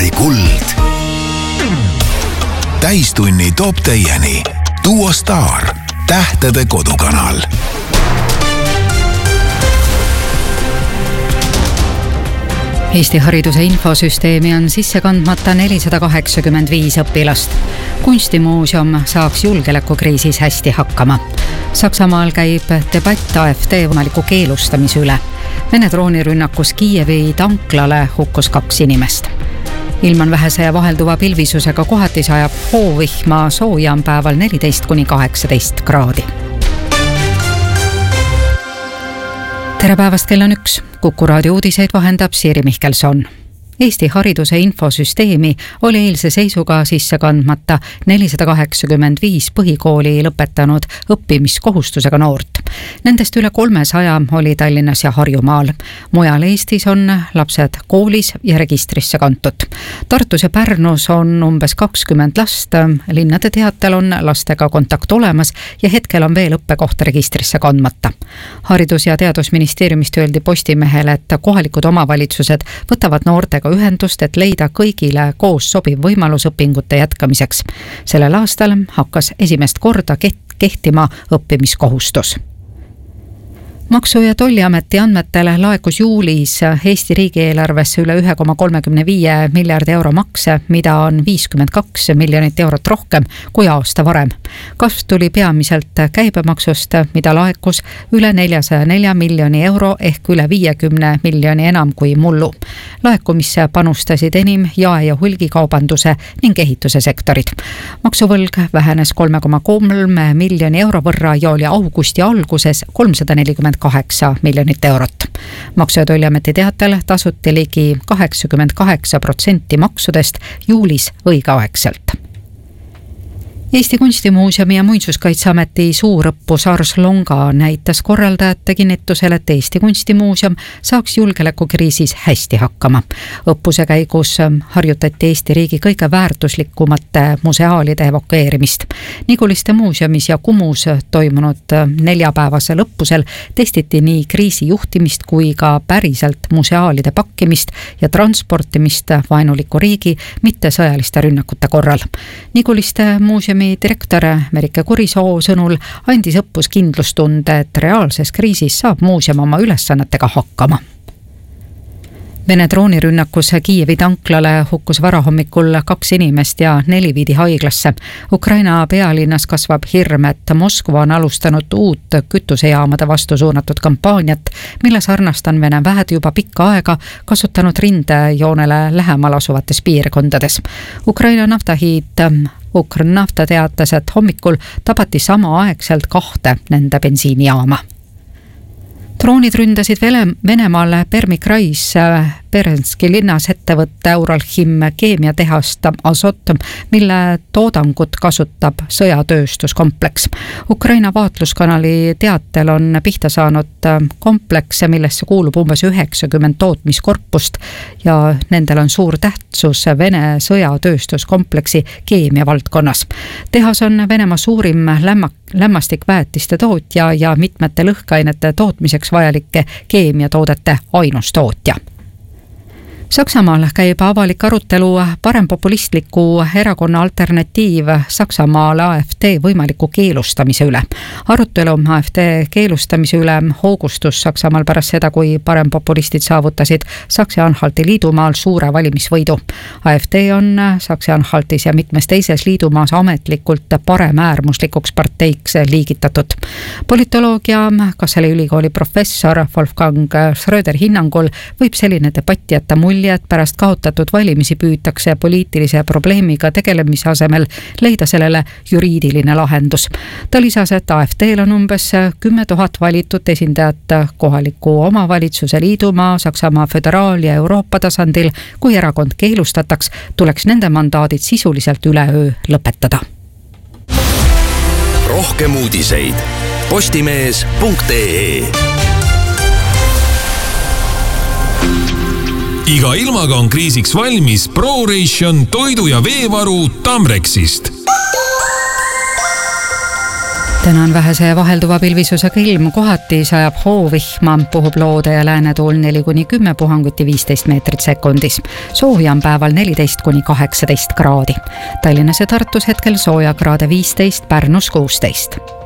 Eesti kuld. Täistunni toob teieni Duo Star, tähtede kodukanal. Eesti hariduse infosüsteemi on sisse kandmata 485 õpilast. Kunstimuuseum saaks julgeolekukriisis hästi hakkama. Saksamaal käib debatt AfD võimaliku keelustamise üle. Vene droonirünnakus Kiievi tanklale hukkus 2 inimest. Ilm on vähese ja vahelduva pilvisusega, kohati sajab hoovihma, sooja on päeval 14–18 kraadi. Tere päevast, kell on 1. Kuku raadio uudiseid vahendab Siiri Mihkelson. Eesti hariduse infosüsteemi oli eilse seisuga sisse kandmata 485 põhikooli lõpetanud õppimiskohustusega noort. Nendest üle 300 oli Tallinnas ja Harjumaal. Mujal Eestis on lapsed koolis ja registrisse kantud. Tartus ja Pärnus on umbes 20 last. Linnade teatel on lastega kontakt olemas ja hetkel on veel õppekoht registrisse kandmata. Haridus- ja Teadusministeeriumist öeldi Postimehele, et kohalikud omavalitsused võtavad noortega ühendust, et leida kõigile koos sobiv võimalus õpingute jätkamiseks. Sellel aastal hakkas esimest korda kehtima õppimiskohustus. Maksu- ja Tolliameti andmetele laekus juulis Eesti riigieelarvesse üle 1,35 miljardi euro makse, mida on 52 miljonit eurot rohkem kui aasta varem. Kasv tuli peamiselt käibemaksust, mida laekus üle 404 miljoni euro ehk üle 50 miljoni enam kui mullu. Laekumisse panustasid enim jae- ja hulgikaubanduse ning ehituse sektorid. Maksuvõlg vähenes 3,3 miljoni euro võrra ja oli augusti alguses 348 miljonit eurot. Maksu- ja Tolliameti teatel tasuti ligi 88% maksudest juulis õigeaegselt. Eesti Kunstimuuseumi ja Muinsuskaitseameti suurõppus Ars Longa näitas korraldajate kinnitusel, et Eesti Kunstimuuseum saaks julgeolekukriisis hästi hakkama. Õppuse käigus harjutati Eesti riigi kõige väärtuslikumate museaalide evakueerimist. Niguliste muuseumis ja Kumus toimunud 4-päevasel õppusel testiti nii kriisi juhtimist kui ka päriselt museaalide pakkimist ja transportimist vaenuliku riigi mitte sõjaliste rünnakute korral. Niguliste muuseumi direktor Merike Kurisoo sõnul andis õppus kindlustunde, et reaalses kriisis saab muuseum oma ülesannetega hakkama. Vene droonirünnakus Kiievi tanklale hukkus varahommikul 2 inimest ja 4 viidi haiglasse. Ukraina pealinnas kasvab hirm, et Moskva on alustanud uut kütusejaamade vastu suunatud kampaaniat, mille sarnast on Vene väed juba pikka aega kasutanud rindejoonele lähemal asuvates piirkondades. Ukraina naftahiid Ukr-Nafta teatas, et hommikul tabati samaaegselt 2 nende bensiinijaama. Droonid ründasid Venemaal Permikrais Perenski linnas ettevõtte Uralchim keemiatehast Azot, mille toodangut kasutab sõjatööstuskompleks. Ukraina vaatluskanali teatel on pihta saanud komplekse, millesse kuulub umbes 90 tootmiskorpust ja nendel on suur tähtsus Vene sõjatööstuskompleksi keemia valdkonnas. Tehas on Venemaa suurim lämmastikväetiste tootja ja mitmete lõhkeainete tootmiseks vajalike keemiatoodete ainus tootja. Saksamaal käib avalik arutelu parempopulistliku erakonna alternatiiv Saksamaal AfD võimaliku keelustamise üle. Arutelu AfD keelustamise üle hoogustus Saksamaal pärast seda, kui parempopulistid saavutasid Saksi-Anhalti liidumaal suure valimisvõidu. AfD on Saksi-Anhaltis ja mitmes teises liidumaas ametlikult paremäärmuslikuks parteiks liigitatud. Politoloogia Kasseli ülikooli professor Wolfgang Schröder hinnangul võib selline debatt jätta mulje, et pärast kaotatud valimisi püütakse poliitilise probleemiga tegelemise asemel leida sellele juriidiline lahendus. Ta lisas, et AfD-l on umbes 10 000 valitud esindajat kohaliku omavalitsuse liidumaa, Saksamaa föderaal- ja Euroopa tasandil. Kui erakond keelustataks, tuleks nende mandaadid sisuliselt üleöö lõpetada. Rohkem uudiseid postimees.ee. Iga ilmaga on kriisiks valmis ProRation toidu- ja veevaru Tamrexist. täna on vähese ja vahelduva pilvisusega ilm, kohati sajab hoovihma, puhub loode ja läänetuul 4-10 puhanguti 15 meetrit sekundis. Sooja on päeval 14-18 kraadi. Tallinnas ja Tartus hetkel sooja kraade 15, Pärnus 16.